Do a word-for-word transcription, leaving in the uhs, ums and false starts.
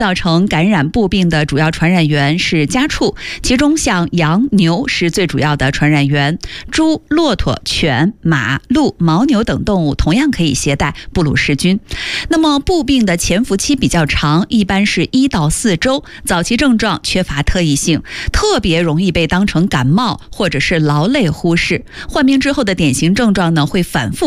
造成感染步病的主要传染源是家畜，其中像羊、牛是最主要的传染源，猪、骆驼、犬、马、鹿、牦牛等动物同样可以携带布鲁氏菌。那么步病的潜伏期比较长，一般是一到四周，早期症状缺乏特异性，特别容易被当成感冒或者是劳累忽视。患病之后的典型症状呢会反复